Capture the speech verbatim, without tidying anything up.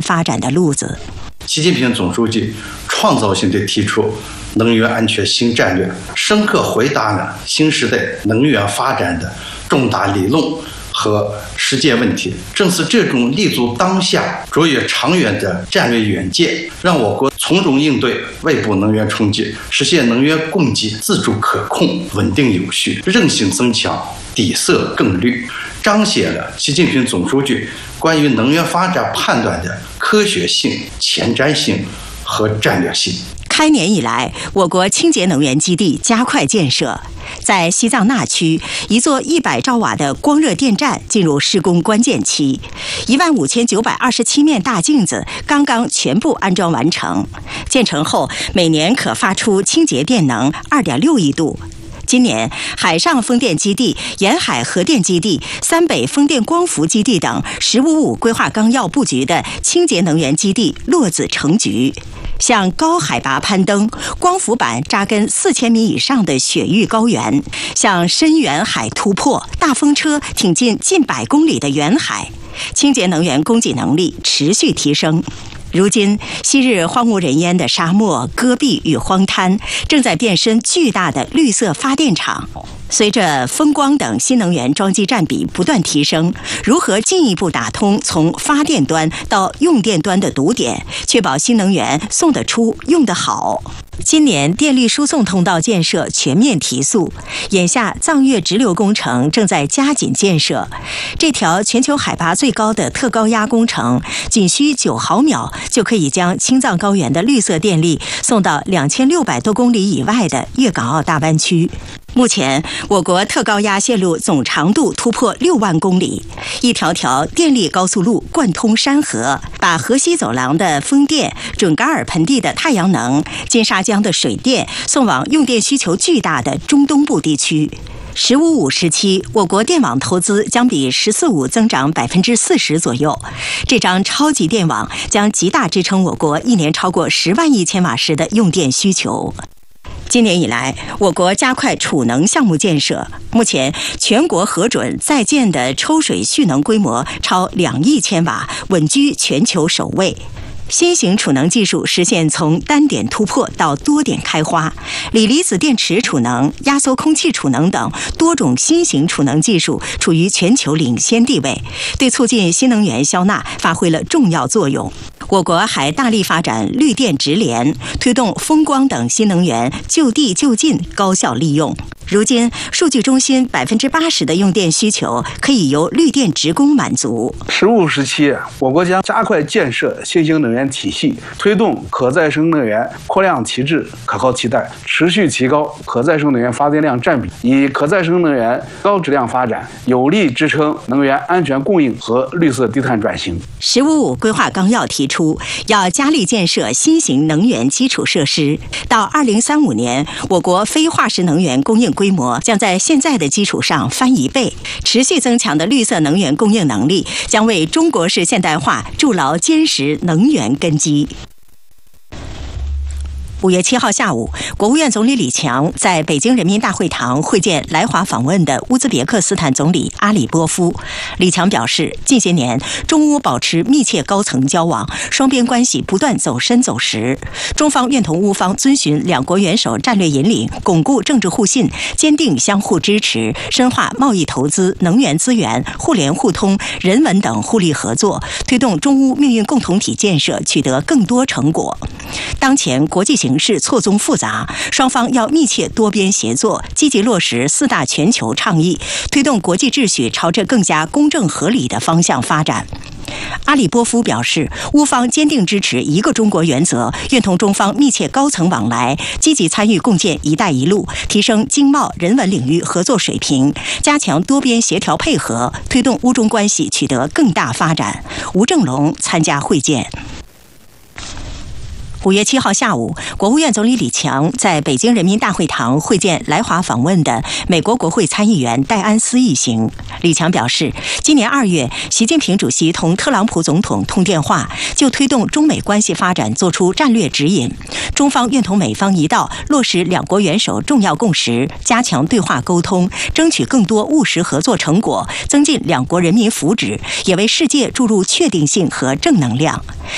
发展的路子。 习近平总书记创造性地提出能源安全新战略，深刻回答了新时代能源发展的重大理论和实践问题。正是这种立足当下、卓越长远的战略远见，让我国从容应对外部能源冲击，实现能源供给自主可控、稳定有序，韧性增强，底色更绿，彰显了习近平总书记关于能源发展判断的科学性、前瞻性和战略性。 开年以来，我国清洁能源基地加快建设。在西藏那区，一座一百兆瓦的光热电站进入施工关键期，一万五千九百二十七面大镜子刚刚全部安装完成。建成后，每年可发出清洁电能二点六亿度。今年，海上风电基地、沿海核电基地、三北风电光伏基地等“十五五”规划纲要布局的清洁能源基地落子成局。向高海拔攀登、光伏板扎根四千米以上的雪域高原，向深远海突破、大风车挺进近百公里的远海，清洁能源供给能力持续提升。如今，昔日荒无人烟的沙漠、戈壁与荒滩，正在变身巨大的绿色发电厂。随着风光等新能源装机占比不断提升，如何进一步打通从发电端到用电端的堵点，确保新能源送得出、用得好？今年电力输送通道建设全面提速，眼下藏越直流工程正在加紧建设。这条全球海拔最高的特高压工程，仅需九毫秒就可以将青藏高原的绿色电力送到两千六百多公里以外的粤港澳大湾区。目前，我国特高压线路总长度突破六万公里，一条条电力高速路贯通山河，把河西走廊的风电、准噶尔盆地的太阳能、金沙江的水电送往用电需求巨大的中东部地区。十五五时期，我国电网投资将比十四五增长百分之四十左右。这张超级电网将极大支撑我国一年超过十万亿千瓦时的用电需求。今年以来，我国加快储能项目建设，目前全国核准在建的抽水蓄能规模超两亿千瓦，稳居全球首位。新型储能技术实现从单点突破到多点开花，锂离子电池储能、压缩空气储能等多种新型储能技术处于全球领先地位，对促进新能源消纳发挥了重要作用。我国还大力发展绿电直联，推动风光等新能源就地就近高效利用。如今，数据中心百分之八十的用电需求可以由绿电职工满足。 十五时期，我国将加快建设新型能源体系，推动可再生能源扩量提质、可靠替代，持续提高可再生能源发电量占比，以可再生能源高质量发展，有力支撑能源安全供应和绿色低碳转型。 十五五规划纲要提出，要加力建设新型能源基础设施，到二零三五年，我国非化石能源供应规模将在现在的基础上翻一倍，持续增强的绿色能源供应能力将为中国式现代化筑牢坚实能源根基。五月七号下午，国务院总理李强在北京人民大会堂会见来华访问的乌兹别克斯坦总理阿里波夫。李强表示，近些年中乌保持密切高层交往，双边关系不断走深走实。中方愿同乌方遵循两国元首战略引领，巩固政治互信，坚定相互支持，深化贸易投资、能源资源、互联互通、人文等互利合作，推动中乌命运共同体建设取得更多成果。当前国际形势错综复杂，双方要密切多边协作，积极落实四大全球倡议，推动国际秩序朝着更加公正合理的方向发展。阿里波夫表示，乌方坚定支持一个中国原则，愿同中方密切高层往来，积极参与共建“一带一路”，提升经贸、人文领域合作水平，加强多边协调配合，推动乌中关系取得更大发展。吴正龙参加会见。五月七号下午，国务院总理李强在北京人民大会堂会见来华访问的美国国会参议员戴安斯一行。李强表示，今年二月，习近平主席同特朗普总统通电话，就推动中美关系发展作出战略指引。中方愿同美方一道落实两国元首重要共识，加强对话沟通，争取更多务实合作成果，增进两国人民福祉，也为世界注入确定性和正能量。